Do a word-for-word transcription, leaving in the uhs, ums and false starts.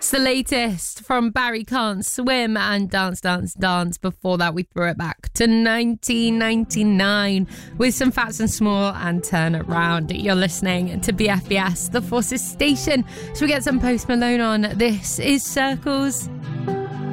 It's the latest from Barry Can't Swim and Dance, Dance, Dance. Before that, we threw it back to nineteen ninety-nine with some Fats and Small and Turn It Round. You're listening to B F B S, the Forces station. So we get some Post Malone on. This is Circles.